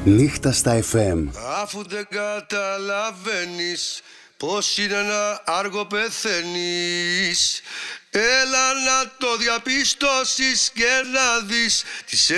Νύχτα στα FM. Αφού δεν καταλαβαίνεις πως είναι ένα άργο πεθαίνεις, έλα να το διαπιστώσεις και να δεις τις